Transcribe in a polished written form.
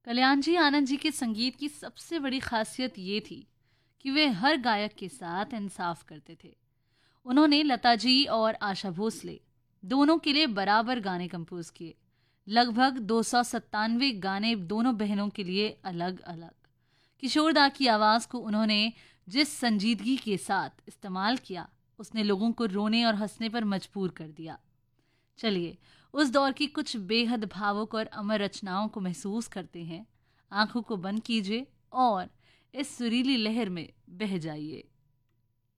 कल्याण जी आनंद जी के संगीत की सबसे बड़ी खासियत ये थी कि वे हर गायक के साथ इंसाफ करते थे। उन्होंने लता जी और आशा भोसले दोनों के लिए बराबर गाने कंपोज किए। लगभग 297 गाने दोनों बहनों के लिए अलग अलग। किशोर दा की आवाज को उन्होंने जिस संजीदगी के साथ इस्तेमाल किया, उसने लोगों को रोने और हंसने पर मजबूर कर दिया। चलिए उस दौर की कुछ बेहद भावुक और अमर रचनाओं को महसूस करते हैं। आंखों को बंद कीजिए और इस सुरीली लहर में बह जाइए।